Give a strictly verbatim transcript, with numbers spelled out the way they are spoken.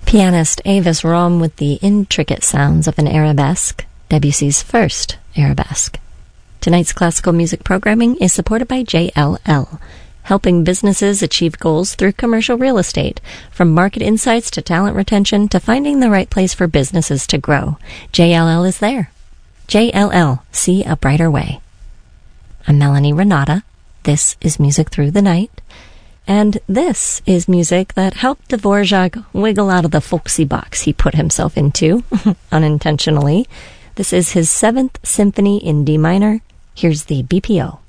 Pianist Avis Rom with the intricate sounds of an arabesque, Debussy's first arabesque. Tonight's classical music programming is supported by J L L, helping businesses achieve goals through commercial real estate, from market insights to talent retention to finding the right place for businesses to grow. J L L is there. J L L, see a brighter way. I'm Melanie Renata. This is Music Through the Night. And this is music that helped Dvorak wiggle out of the folksy box he put himself into, unintentionally. This is his seventh symphony in D minor. Here's the B P O.